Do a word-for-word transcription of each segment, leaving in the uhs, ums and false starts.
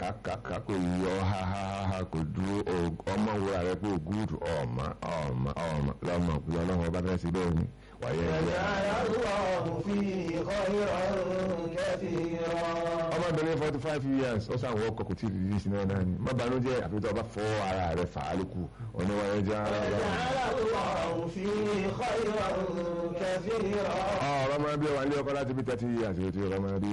kàkàkà kò yọ hahaha kò dúró ọmọ wúra rẹ pé gúdù ọmọ ọmọ ọmọ lọmọ pé ọlọ́run ọba fẹ́ sí bẹ́ẹ̀ ni wàyẹ ọmọbìnrin forty five years ó sàn wọ́ọ̀kọ̀ kò tí ì rí sí náà náà ni má banújẹ́ àfi tó ọba fọ́ ara rẹ̀ fà á lókù ọ̀nà wàyẹ jẹ́ ara rẹ̀. ọ̀rọ̀ máa bí ọwà ilé ọkọ láti bí thirty years ó ti ọ̀rọ̀ máa bí.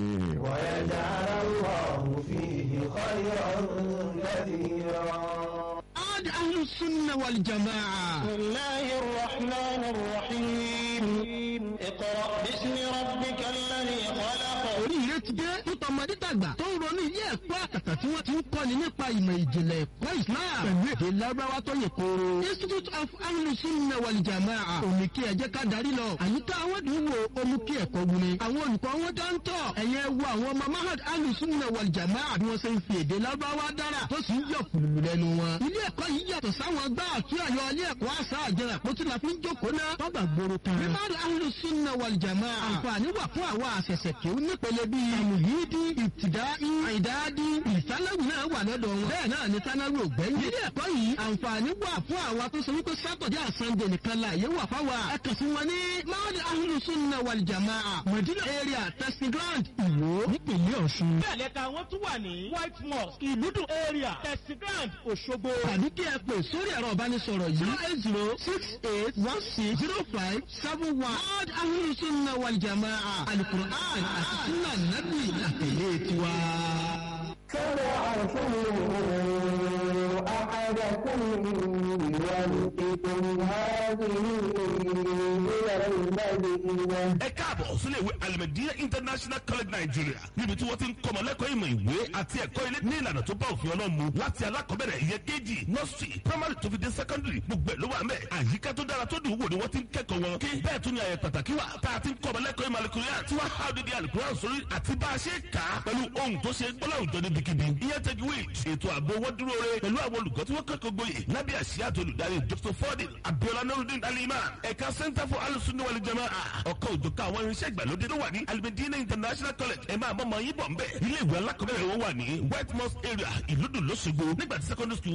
عاد أهل السنة والجماعة. بسم الله الرحمن الرحيم اقرأ باسم ربك الذي خلق. oríire ti dé tó tọmọdé tàgbà tó ń ronú ilé ẹ̀kọ́ àtàtà tí wọ́n ti ń kọ́ni nípa ìmọ̀ ìjìnlẹ̀ ẹ̀kọ́ Islam pẹ̀lú èdè Lárúbáwá tó yẹ kóró. Institute of Ahlus Sunnah wal Jama'ah òní kí ẹ jẹ́ ká darí lọ. àyíká àwọn dùn wò omu kí ẹ̀kọ́ wuni. àwọn olùkọ́ wọn dáńtọ̀ ẹ̀yẹ wo àwọn ọmọ Mahad Ahlus Sunnah wal Jama'ah bí wọ́n ṣe ń fi èdè Lárúbáwá dára tó sì ń yọ kùlùmù lẹ́nu wọn. ilé ẹ̀kọ́ yìí yàtọ̀ sáwọn gbá àti ọ̀yọ́ ilé ẹ̀kọ́ àṣà àjẹrà kó tí la fi ń jókòó náà tọ́gbà gbòòrò kan. Mahad Ahlus Sunnah wal Jama'ah àǹfààní wà fún àwọn àṣẹ̀ṣẹ̀ kí ó nípele bíi àmùyídí ìtìdáì àìdáàdí ìsánáwì náà wà lọ́dọ̀ wọn. bẹ́ẹ̀ náà ni sánáwì ò gbẹ́yìn. ilé ẹ̀kọ́ yìí àǹfààní wà fún àwa tó sọ wípé sátọ̀dé àsànjẹ nìkan la yẹ wà fáwa. ẹ kàn sí wọn ní Mahad Ahlus Sunnah wal Jama'ah Medina area testing ground Ìwó nípìnlẹ̀ Ọ̀ṣun. bẹ́ẹ̀ lẹ́ka wọ́n tún wà ní White Mosque Ìlúdù area testing ground Òṣogbo. tàbí kí ẹ pè sórí ẹ̀rọ ìbánisọ̀rọ̀ yìí zero eight zero six eight one six zero five seven one. Mahad Ahlus Sunnah wal Jama'ah Al-Qur'an àti Sunnah Nabi àtẹ̀lé tiwa. سبعة أحدكم يولدكم هذه إلى المدينة. ẹ káàbọ̀ sílé ìwé Al-Madina International College Nigeria níbi tí wọ́n ti ń kọ́mọ lẹ́kọ̀ọ́ ìmọ̀ ìwé àti ẹ̀kọ́ ilé ní ìlànà tó bá òfin Ọlọ́run mu láti alákọ̀ọ́bẹ̀rẹ̀ ìyẹn kejì nursery primary tó fi dé secondary gbogbo ẹ̀ ló wà mẹ́. àyíká tó dára tó dùn wò ni wọ́n ti ń kẹ́kọ̀ọ́ wọn kí bẹ́ẹ̀ tún ní àyè pàtàkì wà tá a ti ń kọ́mọ lẹ́kọ̀ọ́ ìmọ̀ Al-Qur'an tí wọ́n há odidi Al-Qur'an sórí àti bá a ṣe kà á pẹ̀lú ohun tó ṣe gbọ́lá òjò níbikíbi. ìyẹn tajwid ètò ààbò wọn dúró re pẹ̀lú àwọn olùkọ́ tí wọ́n kẹ́kọ̀ọ́ gboyè lábẹ́ àṣìyá tó olùdarí Doctor Fordin Abiola Nurudeen Al-Imam ẹ̀ka Center for Ahlus Sunnah wal Jama'ah ọ̀kan òjọ̀ká àwọn irinṣẹ́ ìgbàlódé ló wà ní Al-Madina International College ẹ̀ máa bọ́ mọ yín bọ̀ ń bẹ̀ ilé ìwé alákọ̀ọ́bẹ̀rẹ̀ wọn wà ní White Mosque area Ìlúdù l'Óṣogbo nígbà tí secondary school